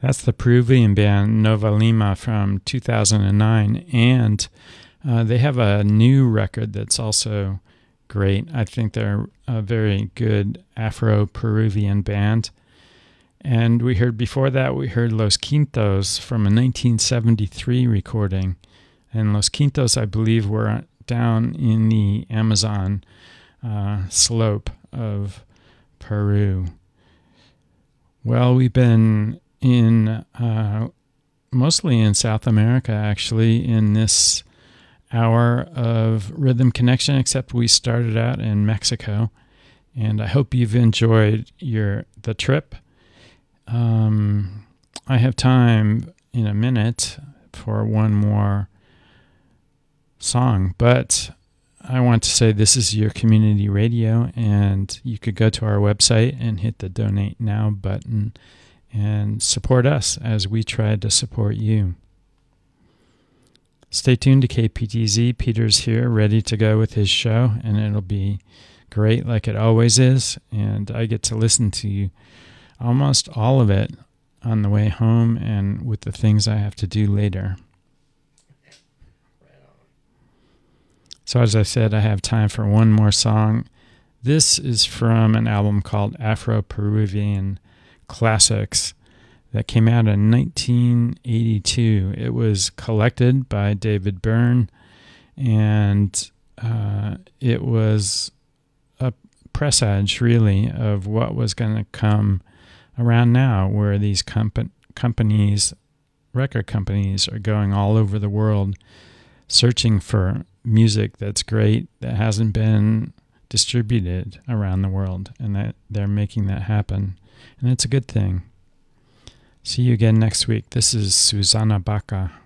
That's the Peruvian band Nova Lima from 2009, and they have a new record that's also great. I think they're a very good Afro-Peruvian band. And we heard Los Quintos from a 1973 recording. And Los Quintos, I believe, were down in the Amazon slope of Peru. Well, we've been mostly in South America, actually, in this hour of Rhythm Connection, except we started out in Mexico. And I hope you've enjoyed the trip. I have time in a minute for one more song, but I want to say this is your community radio, and you could go to our website and hit the Donate Now button and support us as we try to support you. Stay tuned to KPTZ. Peter's here, ready to go with his show, and it'll be great like it always is, and I get to listen to almost all of it on the way home and with the things I have to do later. So as I said, I have time for one more song. This is from an album called Afro-Peruvian Classics that came out in 1982. It was collected by David Byrne, and it was a presage, really, of what was going to come around now, where these companies, record companies, are going all over the world searching for music that's great, that hasn't been distributed around the world, and that they're making that happen. And it's a good thing. See you again next week. This is Susana Baca.